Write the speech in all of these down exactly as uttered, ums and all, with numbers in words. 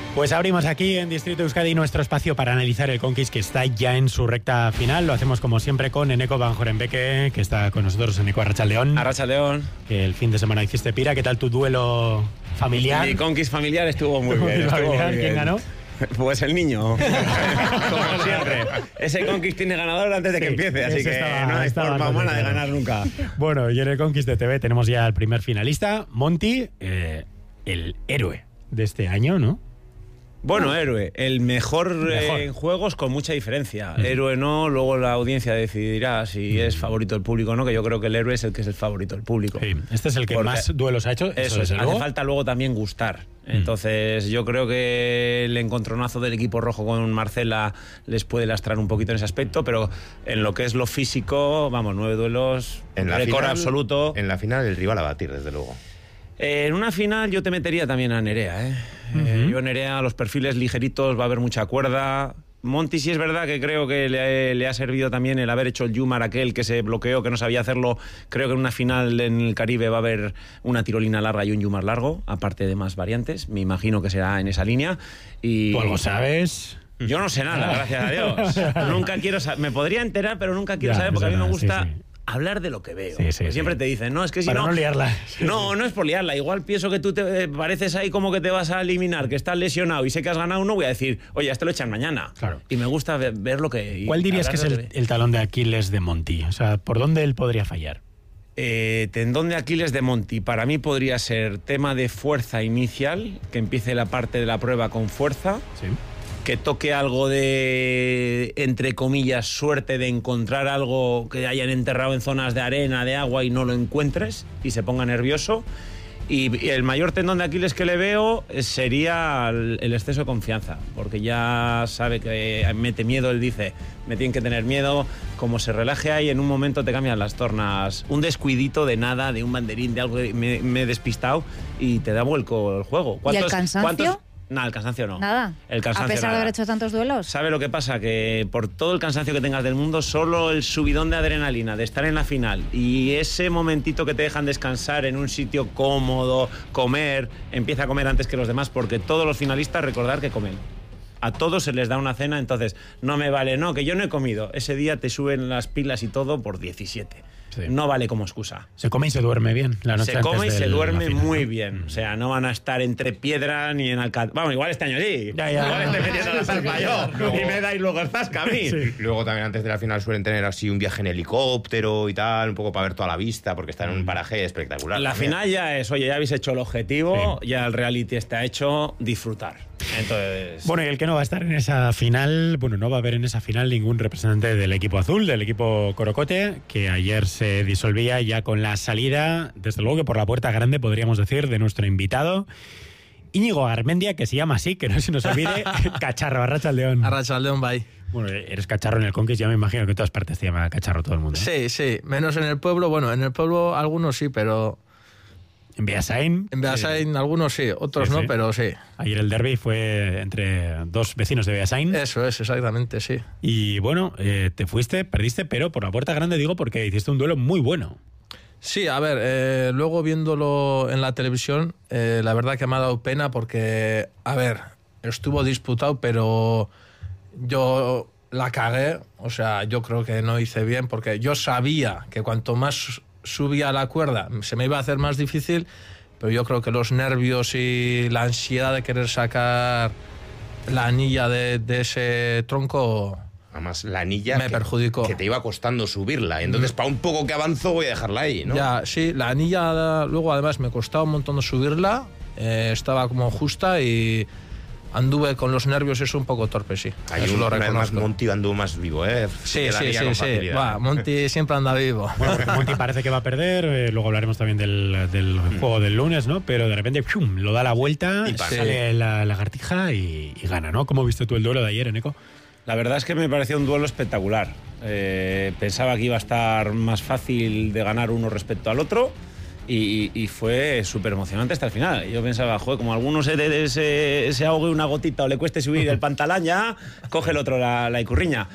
Pues abrimos aquí en Distrito Euskadi nuestro espacio para analizar el Conquist, que está ya en su recta final. Lo hacemos como siempre con Eneko Van Jorenbeke, que está con nosotros. Eneko, Arratsaldeón. Arratsaldeón. Que el fin de semana hiciste pira. ¿Qué tal tu duelo familiar? Mi Conquist familiar estuvo muy bien. Estuvo familiar, muy ¿quién bien. ganó? Pues el niño, como siempre. Ese Conquist tiene ganador antes de que Sí, empiece, así que estaba, no hay forma humana de ganar nunca. Bueno, y en el Conquist de T V tenemos ya el primer finalista, Monty, eh, el héroe de este año, ¿no? Bueno, héroe, el mejor, mejor. Eh, en juegos con mucha diferencia. Mm. Héroe no, luego la audiencia decidirá si mm. es favorito del público o no, que yo creo que el héroe es el que es el favorito del público. Sí, este es el que Porque más duelos ha hecho. Eso, eso es, hace falta luego también gustar. Mm. Entonces yo creo que el encontronazo del equipo rojo con Marcela les puede lastrar un poquito en ese aspecto, pero en lo que es lo físico, vamos, nueve duelos, en la récord final, absoluto. En la final el rival a batir, desde luego. Eh, en una final yo te metería también a Nerea, ¿eh? Uh-huh. eh yo Nerea, los perfiles ligeritos, va a haber mucha cuerda. Monty sí es verdad que creo que le, le ha servido también el haber hecho el Yumar aquel que se bloqueó, que no sabía hacerlo. Creo que en una final en el Caribe va a haber una tirolina larga y un Yumar largo, aparte de más variantes. Me imagino que será en esa línea. Y ¿tú algo sabes? Yo no sé nada, gracias a Dios. Nunca quiero saber. Me podría enterar, pero nunca quiero ya, saber porque a mí me gusta... Sí, sí. hablar de lo que veo. Sí, sí, sí. Siempre te dicen, no, es que si Para no... no liarla. No, no es por liarla. Igual pienso que tú te pareces ahí como que te vas a eliminar, que estás lesionado y sé que has ganado uno, voy a decir, oye, este lo echan mañana. Claro. Y me gusta ver, ver lo que... ¿Cuál dirías que es el, el talón de Aquiles de Monty? O sea, ¿por dónde él podría fallar? Eh, tendón de Aquiles de Monty, para mí podría ser tema de fuerza inicial, que empiece la parte de la prueba con fuerza. Sí. Que toque algo de, entre comillas, suerte de encontrar algo que hayan enterrado en zonas de arena, de agua y no lo encuentres y se ponga nervioso. Y el mayor tendón de Aquiles que le veo sería el exceso de confianza, porque ya sabe que mete miedo, él dice, me tienen que tener miedo, como se relaje ahí, en un momento te cambian las tornas. Un descuidito de nada, de un banderín, de algo que me, me he despistado y te da vuelco el juego. ¿Y el cansancio? ¿cuántos? Nada, el cansancio no. Nada. El cansancio, a pesar nada. de haber hecho tantos duelos. ¿Sabe lo que pasa? Que por todo el cansancio que tengas del mundo, solo el subidón de adrenalina de estar en la final y ese momentito que te dejan descansar en un sitio cómodo, comer, empieza a comer antes que los demás, porque todos los finalistas, recordar que comen. A todos se les da una cena, entonces no me vale, no, que yo no he comido. Ese día te suben las pilas y todo por diecisiete. Sí. No vale como excusa. Se come y se duerme bien la noche Se come y se duerme final, muy ¿no? bien. O sea, no van a estar entre piedra ni en Alcatraz. Vamos, igual este año sí. Ya, ya. Igual estoy metiendo la zarpa yo. Luego, y me dais luego el zasca a mí. Sí. Luego también antes de la final suelen tener así un viaje en helicóptero y tal, un poco para ver toda la vista, porque está en un paraje espectacular. La también. final ya es, oye, ya habéis hecho el objetivo, sí. Ya el reality está hecho, disfrutar. Entonces... Bueno, y el que no va a estar en esa final, bueno, no va a haber en esa final ningún representante del equipo azul, del equipo Corocote, que ayer se disolvía ya con la salida, desde luego que por la puerta grande, podríamos decir, de nuestro invitado, Íñigo Garmendia, que se llama así, que no se nos olvide, Cacharro, Arratsaldeón. Arratsaldeón, bye. Bueno, eres Cacharro en el Conquist, ya me imagino que en todas partes te llama Cacharro todo el mundo, ¿eh? Sí, sí, menos en el pueblo, bueno, en el pueblo algunos sí, pero... En Beasain. En Beasain, eh, algunos sí, otros sí, no, sí. Pero sí. Ayer el derbi fue entre dos vecinos de Beasain. Eso es, exactamente, sí. Y bueno, eh, te fuiste, perdiste, pero por la puerta grande digo porque hiciste un duelo muy bueno. Sí, a ver, eh, luego viéndolo en la televisión, eh, la verdad que me ha dado pena porque, a ver, estuvo disputado, pero yo la cagué. O sea, yo creo que no hice bien porque yo sabía que cuanto más subía la cuerda se me iba a hacer más difícil, pero yo creo que los nervios y la ansiedad de querer sacar la anilla de, de ese tronco, además la anilla me que, perjudicó, que te iba costando subirla, entonces mm. para un poco que avanzo voy a dejarla ahí, ¿no? Ya, sí, la anilla luego además me costaba un montón de subirla, eh, estaba como justa y anduve con los nervios, eso un poco torpe, sí. Hay eso un, lo reconozco. Más Monty anduvo más vivo, ¿eh? Sí, sí, sí, sí. Va, Monty siempre anda vivo. Bueno, porque Monty parece que va a perder, eh, luego hablaremos también del, del mm. juego del lunes, ¿no? Pero de repente ¡pum!, lo da la vuelta, y sale la lagartija y, y gana, ¿no? ¿Cómo viste tú el duelo de ayer, Eneko? La verdad es que me pareció un duelo espectacular. Eh, pensaba que iba a estar más fácil de ganar uno respecto al otro. Y, y fue súper emocionante hasta el final. Yo pensaba, joder, como a alguno se, se, se ahogue una gotita o le cueste subir el pantalón, ya coge el otro la, la icurriña.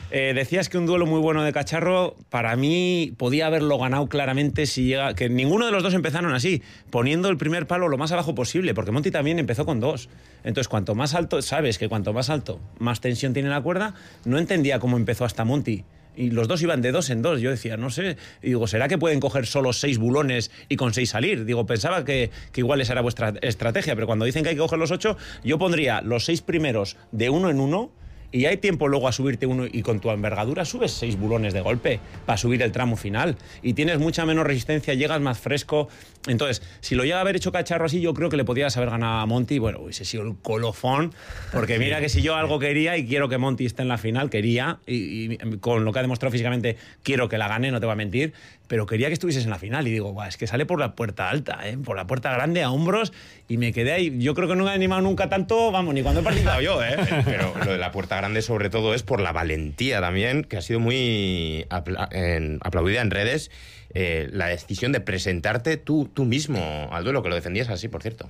Eh, decías que un duelo muy bueno de Cacharro, para mí podía haberlo ganado claramente si llega. Que ninguno de los dos empezaron así, poniendo el primer palo lo más abajo posible, porque Monty también empezó con dos. Entonces, cuanto más alto, sabes que cuanto más alto, más tensión tiene la cuerda. No entendía cómo empezó hasta Monty. Y los dos iban de dos en dos. Yo decía, no sé. Y digo, ¿será que pueden coger solo seis bulones y con seis salir? Digo, pensaba que, que igual esa era vuestra estrategia, pero cuando dicen que hay que coger los ocho, yo pondría los seis primeros de uno en uno. Y hay tiempo luego a subirte uno y con tu envergadura subes seis bulones de golpe para subir el tramo final. Y tienes mucha menos resistencia, llegas más fresco. Entonces, si lo llega a haber hecho Cacharro así, yo creo que le podías haber ganado a Monty. Bueno, hubiese sido el colofón. Porque mira que si yo algo quería y quiero que Monty esté en la final, quería, y, y con lo que ha demostrado físicamente, quiero que la gane, no te voy a mentir, pero quería que estuvieses en la final. Y digo, guau, es que sale por la puerta alta, ¿eh? Por la puerta grande a hombros, y me quedé ahí. Yo creo que no me he animado nunca tanto, vamos, ni cuando he participado yo, ¿eh? Pero lo de la puerta grande sobre todo es por la valentía también, que ha sido muy apla- en, aplaudida en redes, eh, la decisión de presentarte tú, tú mismo al duelo, que lo defendías así, por cierto.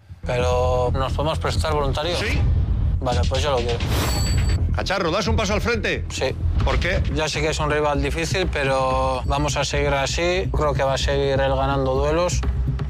Pero, ¿nos podemos prestar voluntarios? Sí. Vale, pues yo lo quiero. Cacharro, ¿das un paso al frente? Sí. ¿Por qué? Ya sé que es un rival difícil, pero vamos a seguir así. Creo que va a seguir él ganando duelos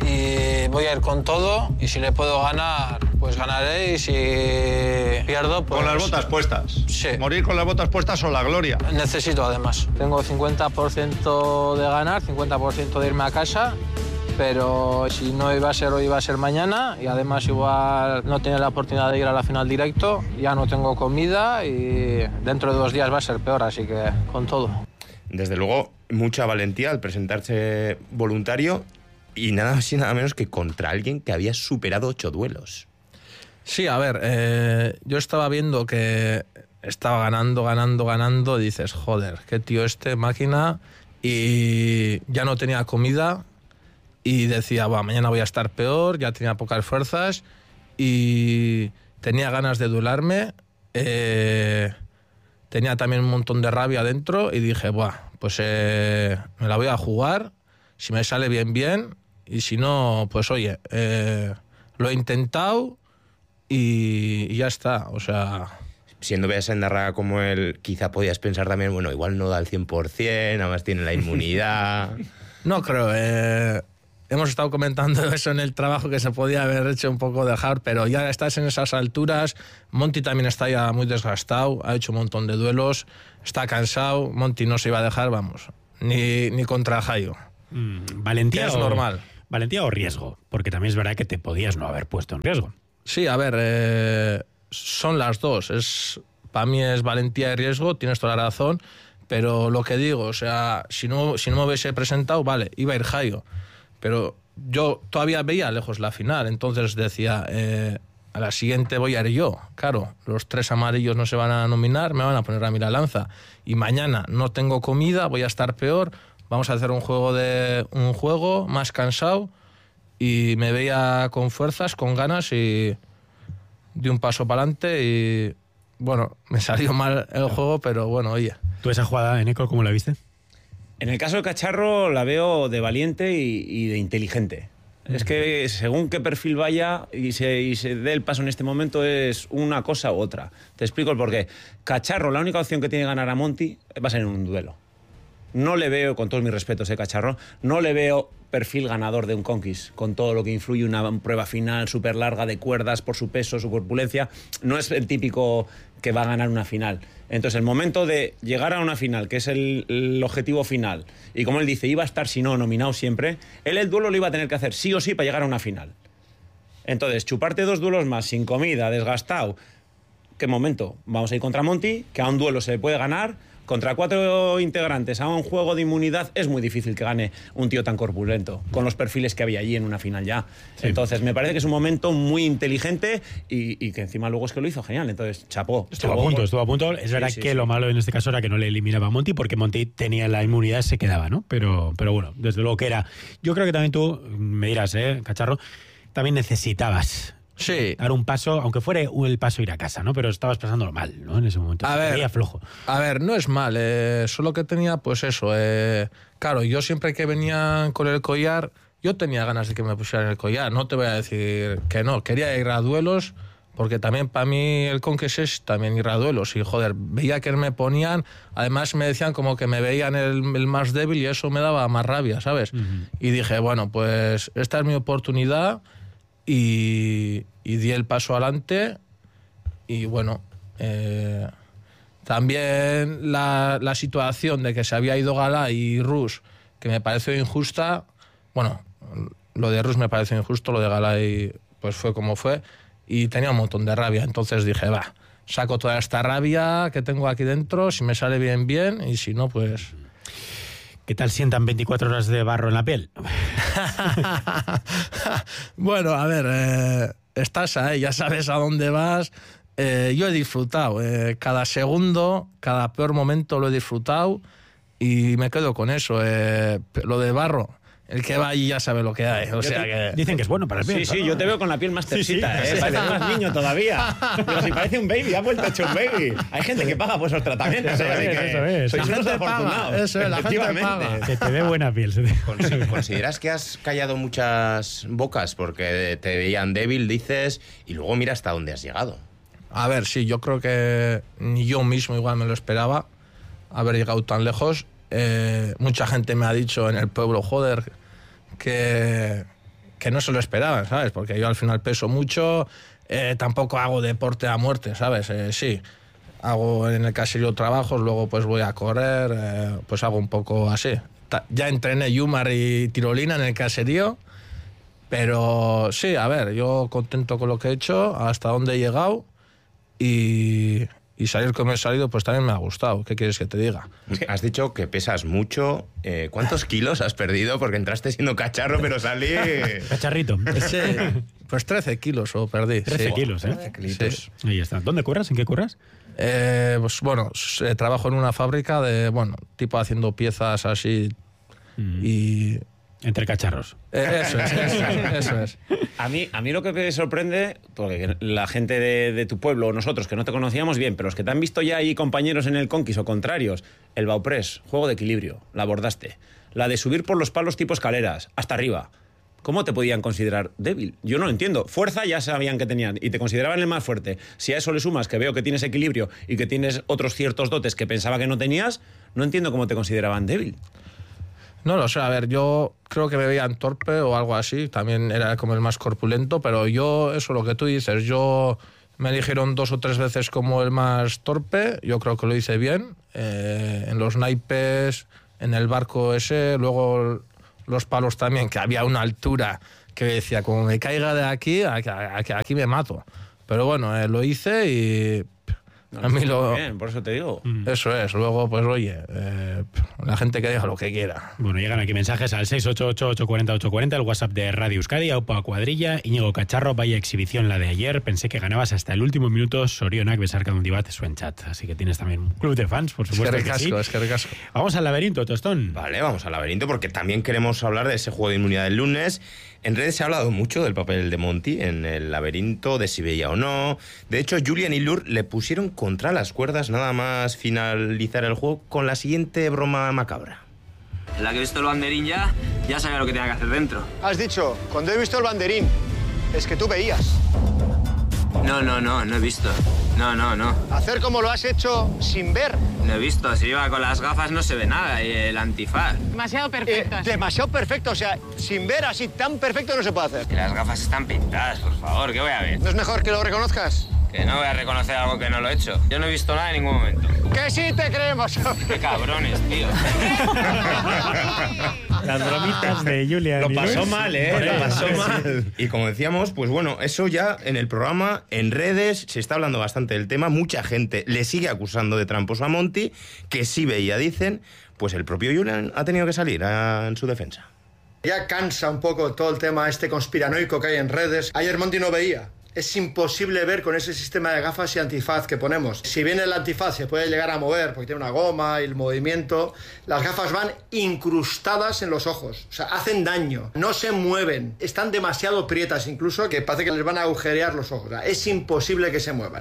y voy a ir con todo. Y si le puedo ganar, pues ganaré. Y si pierdo, pues... Con las botas puestas. Sí. Morir con las botas puestas o la gloria. Necesito, además. Tengo cincuenta por ciento de ganar, cincuenta por ciento de irme a casa. Pero si no iba a ser hoy, iba a ser mañana. Y además igual no tenía la oportunidad de ir a la final directo. Ya no tengo comida y dentro de dos días va a ser peor, así que con todo. Desde luego, mucha valentía al presentarse voluntario y nada más y nada menos que contra alguien que había superado ocho duelos. Sí, a ver, eh, yo estaba viendo que estaba ganando, ganando, ganando. Y dices, joder, qué tío este, máquina. Y ya no tenía comida. Y decía, va, mañana voy a estar peor, ya tenía pocas fuerzas y tenía ganas de duelarme, eh, tenía también un montón de rabia dentro y dije, buah, pues eh, me la voy a jugar, si me sale bien, bien, y si no, pues oye, eh, lo he intentado y, y ya está, o sea... Siendo Beasendarra como él, quizá podías pensar también, bueno, igual no da el cien por ciento, nada más tiene la inmunidad... No creo, eh... Hemos estado comentando eso en el trabajo, que se podía haber hecho un poco de hard, pero ya estás en esas alturas. Monty también está ya muy desgastado, ha hecho un montón de duelos, está cansado. Monty no se iba a dejar, vamos, ni, ni contra Jairo. Mm, ¿Valentía es o, normal? ¿Valentía o riesgo? Porque también es verdad que te podías no haber puesto en riesgo. Sí, a ver, eh, son las dos. Es, para mí es valentía y riesgo, tienes toda la razón, pero lo que digo, o sea, si no, si no me hubiese presentado, vale, iba a ir Jairo. Pero yo todavía veía lejos la final, entonces decía, eh, a la siguiente voy a ir yo. Claro, los tres amarillos no se van a nominar, me van a poner a mí la lanza. Y mañana no tengo comida, voy a estar peor, vamos a hacer un juego, de, un juego más cansado, y me veía con fuerzas, con ganas, y di un paso para adelante y, bueno, me salió mal el juego, pero bueno, oye. ¿Tú esa jugada, Eneco, cómo la viste? En el caso de Cacharro la veo de valiente y, y de inteligente. Mm. Es que según qué perfil vaya y se, y se dé el paso en este momento es una cosa u otra. Te explico el porqué. Cacharro, la única opción que tiene ganar a Monty va a ser en un duelo. No le veo, con todos mis respetos, eh, Cacharro, no le veo perfil ganador de un Conquist, con todo lo que influye una prueba final súper larga de cuerdas por su peso, su corpulencia. No es el típico que va a ganar una final. Entonces, el momento de llegar a una final, que es el, el objetivo final, y como él dice, iba a estar, si no, nominado siempre, él el duelo lo iba a tener que hacer sí o sí para llegar a una final. Entonces, chuparte dos duelos más, sin comida, desgastado, ¿qué momento? Vamos a ir contra Monty, que a un duelo se puede ganar. Contra cuatro integrantes a un juego de inmunidad es muy difícil que gane un tío tan corpulento, con los perfiles que había allí en una final ya. Sí. Entonces, me parece que es un momento muy inteligente y, y que encima luego es que lo hizo genial. Entonces, chapó. Estuvo chapó. a punto, estuvo a punto. Es verdad sí, sí, que sí. Lo malo en este caso era que no le eliminaba a Monty, porque Monty tenía la inmunidad, se quedaba, ¿no? Pero, pero bueno, desde luego que era... Yo creo que también tú, me dirás, ¿eh, Cacharro? También necesitabas... Sí. Dar un paso, aunque fuera el paso ir a casa, ¿no? Pero estabas pasándolo mal, ¿no? En ese momento. A ver, veía flojo. A ver, no es mal. Eh, solo que tenía, pues eso. Eh, claro, yo siempre que venía con el collar, yo tenía ganas de que me pusieran el collar. No te voy a decir que no. Quería ir a duelos porque también para mí el Conques es también ir a duelos y joder, veía que me ponían, además me decían como que me veían el, el más débil y eso me daba más rabia, ¿sabes? Uh-huh. Y dije, bueno, pues esta es mi oportunidad y, y di el paso adelante y bueno, eh, también la, la situación de que se había ido Gala y Rus, que me pareció injusta, bueno, lo de Rus me pareció injusto, lo de Gala y pues fue como fue. Y tenía un montón de rabia, entonces dije, va, saco toda esta rabia que tengo aquí dentro, si me sale bien, bien, y si no, pues... ¿Qué tal sientan veinticuatro horas de barro en la piel? Bueno, a ver, eh, estás ahí, ya sabes a dónde vas. Eh, yo he disfrutado, eh, cada segundo, cada peor momento lo he disfrutado y me quedo con eso. Eh, lo de barro... El que va allí ya sabe lo que hay, o sea que... Dicen que es bueno para el piel. Sí, sí, yo te veo con la piel más tercita, sí, sí, ¿eh? Sí, parece más niño todavía. Pero si parece un baby, ha vuelto hecho un baby. Hay gente que paga por esos tratamientos. Eso es, que eso es. Sois unos afortunados. Eso es, la gente paga. Que te ve buena piel. ¿Consideras que has callado muchas bocas porque te veían débil, dices, y luego mira hasta dónde has llegado? A ver, sí, yo creo que ni yo mismo igual me lo esperaba haber llegado tan lejos. Eh, mucha gente me ha dicho en el pueblo, joder, que, que no se lo esperaban, ¿sabes? Porque yo al final peso mucho, eh, tampoco hago deporte a muerte, ¿sabes? Eh, sí, hago en el caserío trabajos, luego pues voy a correr, eh, pues hago un poco así. Ta- ya entrené Yumar y tirolina en el caserío, pero sí, a ver, yo contento con lo que he hecho, hasta dónde he llegado y... Y salir como he salido, pues también me ha gustado. ¿Qué quieres que te diga? Has dicho que pesas mucho. Eh, ¿Cuántos kilos has perdido? Porque entraste siendo cacharro, pero salí... Cacharrito. Sí, pues trece kilos o perdí. trece sí. kilos, ¿eh? trece kilitos. Sí. Ahí está. ¿Dónde curras? ¿En qué curras? Eh, pues bueno, eh, trabajo en una fábrica de, bueno, tipo haciendo piezas así mm. y... Entre cacharros. Eh, eso es, eso es, eso es. A mí, a mí lo que me sorprende, porque la gente de, de tu pueblo o nosotros que no te conocíamos bien, pero los que te han visto ya ahí compañeros en el Conquis o contrarios, el Baupress, juego de equilibrio, la abordaste. La de subir por los palos tipo escaleras, hasta arriba. ¿Cómo te podían considerar débil? Yo no lo entiendo. Fuerza ya sabían que tenían y te consideraban el más fuerte. Si a eso le sumas que veo que tienes equilibrio y que tienes otros ciertos dotes que pensaba que no tenías, no entiendo cómo te consideraban débil. No lo sé, a ver, yo creo que me veían torpe o algo así, también era como el más corpulento, pero yo, eso lo que tú dices, yo me eligieron dos o tres veces como el más torpe, yo creo que lo hice bien, eh, en los naipes, en el barco ese, luego los palos también, que había una altura que decía, como me caiga de aquí, aquí, aquí, aquí me mato. Pero bueno, eh, lo hice y... No, a mí lo... bien, por eso te digo. Eso es, luego pues oye, eh, la gente que diga lo que quiera. Bueno, llegan aquí mensajes al seis ocho ocho, ocho cuatro cero, ocho cuatro cero, el WhatsApp de Radio Euskadi, Aupa Cuadrilla, Íñigo Cacharro, vaya exhibición la de ayer, pensé que ganabas hasta el último minuto, Sorionak, besarka un debate, su en chat. Así que tienes también un club de fans, por supuesto. Es que recasco, sí. es que recasco. Vamos al laberinto, Tostón. Vale, vamos al laberinto porque también queremos hablar de ese juego de inmunidad del lunes. En redes se ha hablado mucho del papel de Monty en el laberinto, de si veía o no. De hecho, Julian y Lur le pusieron contra las cuerdas nada más finalizar el juego con la siguiente broma macabra. En la que he visto el banderín ya, ya sabía lo que tenía que hacer dentro. Has dicho, cuando he visto el banderín, es que tú veías. No, no, no, no he visto. No, no, no. Hacer como lo has hecho sin ver. No he visto. Si iba con las gafas no se ve nada y el antifaz. Demasiado perfecto. Eh, demasiado perfecto, o sea, sin ver así tan perfecto no se puede hacer. Que las gafas están pintadas, por favor, ¿qué voy a ver? ¿No es mejor que lo reconozcas? Que no voy a reconocer algo que no lo he hecho. Yo no he visto nada en ningún momento. Que sí te creemos. Qué cabrones, tío. Las bromitas de Julian. Lo y pasó Luis. mal, ¿eh? Por Lo eso. pasó mal. Y como decíamos, pues bueno, eso ya en el programa, en redes, se está hablando bastante del tema. Mucha gente le sigue acusando de tramposo a Monty, que sí veía, dicen. Pues el propio Julian ha tenido que salir a, en su defensa. Ya cansa un poco todo el tema este conspiranoico que hay en redes. Ayer Monty no veía. Es imposible ver con ese sistema de gafas y antifaz que ponemos. Si bien el antifaz se puede llegar a mover porque tiene una goma y el movimiento, las gafas van incrustadas en los ojos. O sea, hacen daño. No se mueven. Están demasiado prietas incluso que parece que les van a agujerear los ojos. O sea, es imposible que se muevan.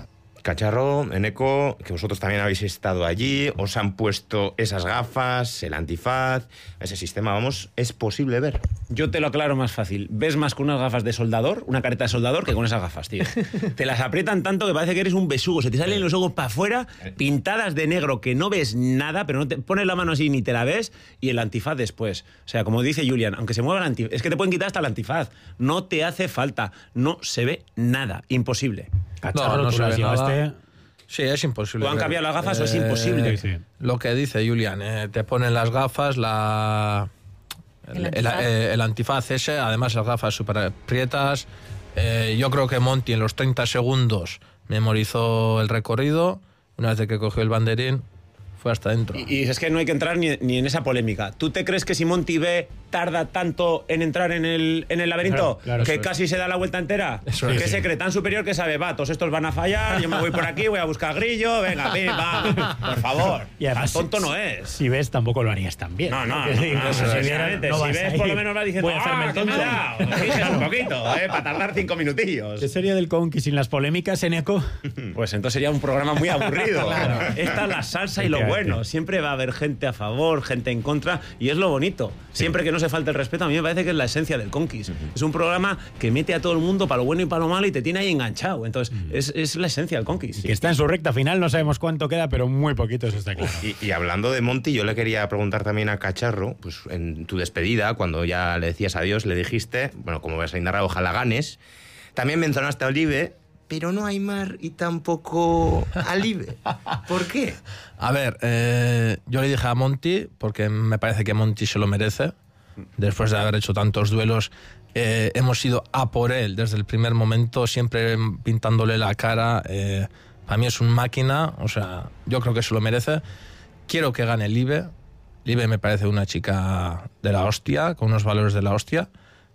Cacharro, Eneco, que vosotros también habéis estado allí, os han puesto esas gafas, el antifaz, ese sistema, vamos, ¿es posible ver? Yo te lo aclaro más fácil. Ves más con unas gafas de soldador, una careta de soldador, que con esas gafas, tío. Te las aprietan tanto que parece que eres un besugo. Se te salen los ojos para afuera, pintadas de negro, que no ves nada, pero no te pones la mano así ni te la ves, y el antifaz después. O sea, como dice Julian, aunque se mueva el antifaz, es que te pueden quitar hasta el antifaz. No te hace falta. No se ve nada. Imposible. Cacharro, no, no tú se las ve nada. llevaste. Sí, es imposible. ¿O han ver. cambiado las gafas o es Eh, imposible? Sí, sí. Lo que dice Julian, eh, te ponen las gafas, la... El El, el, antifaz. eh, el antifaz ese, además las gafas súper prietas. Eh, yo creo que Monty en los treinta segundos memorizó el recorrido. Una vez de que cogió el banderín, fue hasta dentro. Y, y es que no hay que entrar ni, ni en esa polémica. ¿Tú te crees que si Monty B tarda tanto en entrar en el, en el laberinto Claro, claro, que eso es. casi se da la vuelta entera? Eso ¿Qué es. se cree? Tan superior que sabe, va, todos estos van a fallar, yo me voy por aquí, voy a buscar grillo, venga, pim, pam, por favor. Y además, Tan tonto si- no es. Si ves, tampoco lo harías tan bien. No, no, Que no, digo, no, si no, vieras, sinceramente, no si vas ves, a por lo ir, menos vas diciendo, voy a hacerme ah, el que me tonto. ha dado. Fíjese un poquito, eh, para tardar cinco minutillos. ¿Qué sería del Conqui sin las polémicas, Eneco? Pues entonces sería un programa muy aburrido. Claro. Esta es la salsa y lo Efectivamente. bueno. Siempre va a haber gente a favor, gente en contra, y es lo bonito. Siempre que no se falte el respeto, a mí me parece que es la esencia del Conquis. Es un programa que mete a todo el mundo para lo bueno y para lo malo y te tiene ahí enganchado. Entonces, es, es la esencia del Conquis. Que está en su recta final, no sabemos cuánto queda, pero muy poquito, eso está claro. Y, y hablando de Monty, yo le quería preguntar también a Cacharro, pues en tu despedida, cuando ya le decías adiós, le dijiste, bueno, como vas a narrar, ojalá ganes. También mencionaste a Olive, pero no a Aimar y tampoco a Live. ¿Por qué? A ver, eh, yo le dije a Monty, porque me parece que Monty se lo merece, después de haber hecho tantos duelos. Eh, hemos ido a por él desde el primer momento, siempre pintándole la cara. Eh, para mí es un máquina, o sea, yo creo que se lo merece. Quiero que gane Live. Live me parece una chica de la hostia, con unos valores de la hostia.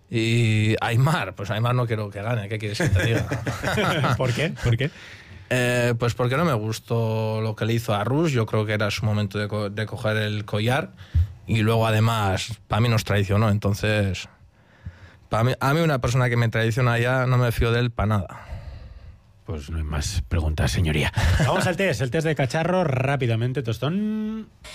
Y Aimar, pues Aimar no quiero que gane, ¿qué quieres que te diga? ¿Por qué? ¿Por qué? Eh, pues porque no me gustó lo que le hizo a Rush. Yo creo que era su momento de, co- de coger el collar. Y luego, además, para mí nos traicionó. Entonces, para mí, a mí una persona que me traiciona ya no me fío de él para nada. Pues no hay más preguntas, señoría. Vamos al test, el test de Cacharro, rápidamente, Tostón.